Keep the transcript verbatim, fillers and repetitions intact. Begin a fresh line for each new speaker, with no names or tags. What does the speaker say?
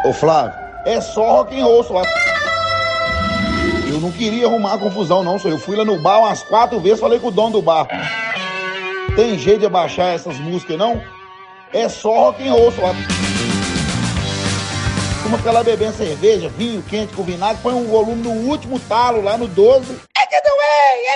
Ô Flávio, é só rock and roll só. Eu não queria arrumar confusão não, senhor. Eu fui lá no bar umas quatro vezes, falei com o dono do bar. Tem jeito de abaixar essas músicas não? É só rock and roll só. Uma fica lá bebendo cerveja, vinho quente com vinagre, põe um volume no último talo lá no doze.